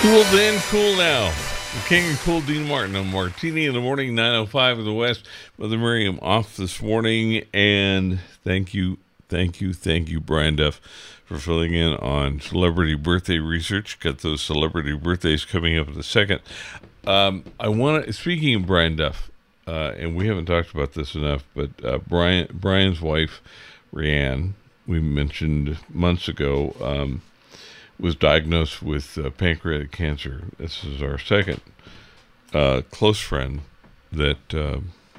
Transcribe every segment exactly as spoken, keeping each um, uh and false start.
Cool then, cool now. The King and Cool Dean Martin on Martini in the Morning, nine oh five in the West. Mother Miriam off this morning, and thank you, thank you, thank you, Brian Duff, for filling in on celebrity birthday research. Got those celebrity birthdays coming up in a second. Um, I want to, speaking of Brian Duff, uh, and we haven't talked about this enough, but uh, Brian Brian's wife, Rianne, we mentioned months ago, um, was diagnosed with uh, pancreatic cancer. This is our second uh, close friend that uh,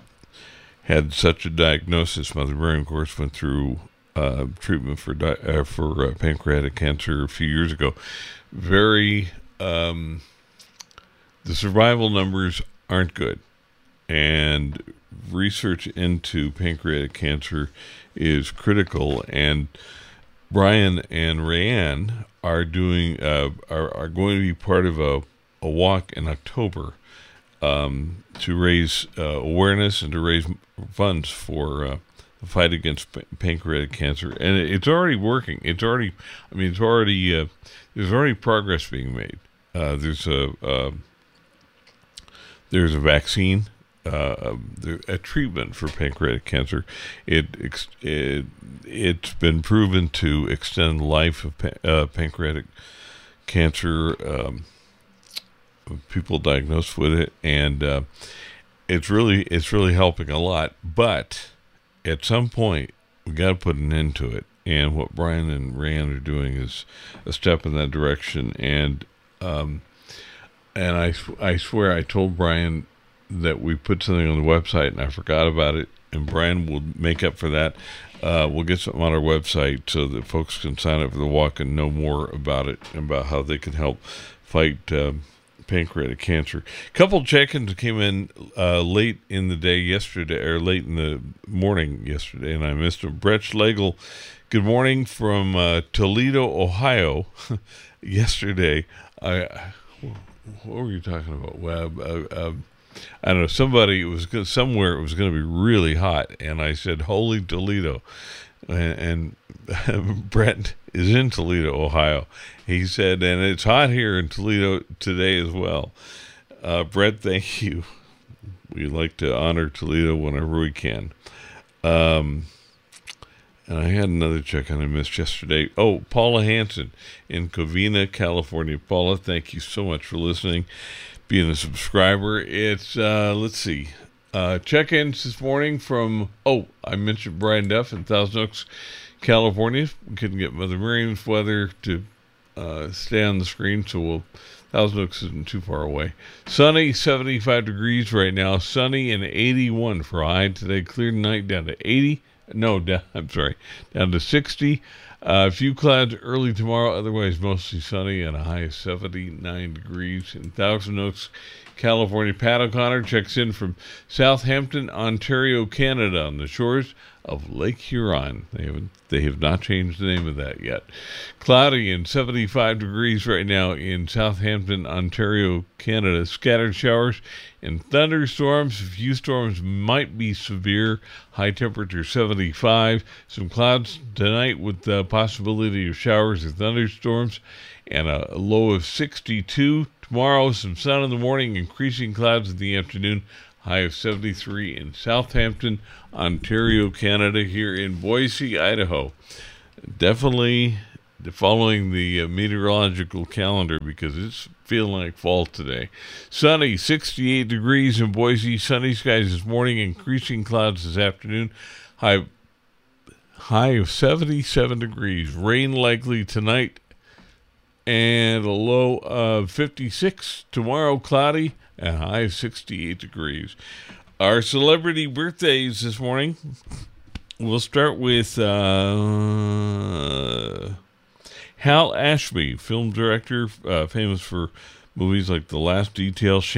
had such a diagnosis. Mother Miriam, of course, went through uh, treatment for di- uh, for uh, pancreatic cancer a few years ago. Very, um, the survival numbers aren't good, and research into pancreatic cancer is critical. And Brian and Rayanne are doing uh, are are going to be part of a, a walk in October um, to raise uh, awareness and to raise funds for uh, the fight against p- pancreatic cancer. And it, it's already working. It's already, I mean, it's already uh, there's already progress being made. Uh, there's a uh, there's a vaccine. Uh, a treatment for pancreatic cancer. It, it it's been proven to extend the life of pa- uh, pancreatic cancer. Um, people diagnosed with it, and uh, it's really it's really helping a lot. But at some point, we got to put an end to it. And what Brian and Rand are doing is a step in that direction. And um, and I I swear I told Brian that we put something on the website and I forgot about it, and Brian will make up for that. Uh, we'll get something on our website so that folks can sign up for the walk and know more about it, about how they can help fight uh, pancreatic cancer. A couple check-ins came in uh, late in the day yesterday, or late in the morning yesterday, and I missed them. Brett Schlegel, good morning from uh, Toledo, Ohio. Yesterday, I what were you talking about? Well, uh, uh, I don't know, somebody, it was gonna, somewhere it was going to be really hot, and I said, holy Toledo. And, and Brent is in Toledo, Ohio. He said, and it's hot here in Toledo today as well. Uh, Brett, thank you. We like to honor Toledo whenever we can. Um, and I had another check-in I missed yesterday. Oh, Paula Hansen in Covina, California. Paula, thank you so much for listening, being a subscriber. It's, uh, let's see, uh, check-ins this morning from, oh, I mentioned Brian Duff in Thousand Oaks, California. We couldn't get Mother Miriam's weather to uh, stay on the screen, so we'll, Thousand Oaks isn't too far away. Sunny, seventy-five degrees right now, sunny and eighty-one for a high today. Clear tonight down to eighty, no, down, I'm sorry, down to sixty. Uh, a few clouds early tomorrow, otherwise mostly sunny and a high of seventy-nine degrees in Thousand Oaks, California. Pat O'Connor checks in from Southampton, Ontario, Canada, on the shores of Lake Huron. They haven't, they have not changed the name of that yet. Cloudy and seventy-five degrees right now in Southampton, Ontario, Canada. Scattered showers and thunderstorms. A few storms might be severe. High temperature seventy-five. Some clouds tonight with the possibility of showers and thunderstorms, and a low of sixty-two. Tomorrow, some sun in the morning, increasing clouds in the afternoon. High of seventy-three in Southampton, Ontario, Canada. Here in Boise, Idaho. Definitely following the uh, meteorological calendar, because it's feeling like fall today. Sunny, sixty-eight degrees in Boise. Sunny skies this morning, increasing clouds this afternoon. High, high of seventy-seven degrees. Rain likely tonight, and a low of fifty-six. Tomorrow, cloudy, and high of sixty-eight degrees. Our celebrity birthdays this morning. We'll start with uh, Hal Ashby, film director, uh, famous for movies like The Last Detail,